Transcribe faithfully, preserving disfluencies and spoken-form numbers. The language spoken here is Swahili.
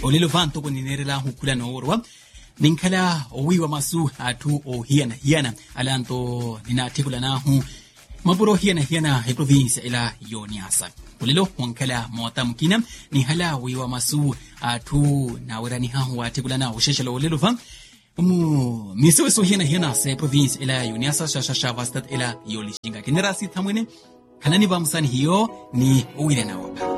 olelo vanto kuninerela hukula no orwa ninkala owiwa masu atu o hiana hiana alanto ninatikula na hu mapuro hiana hiana e provincia ila Yoniasa olelo wankala mota mkina ni hala wiwa masu atu na werani hahu watikula na usheshela olelo van umu miso so hiana hiana se provincia ila Yoniasa shasha shavastat ila yolishinga generasi thamwene kanani bamsani hiyo ni uwile na wapa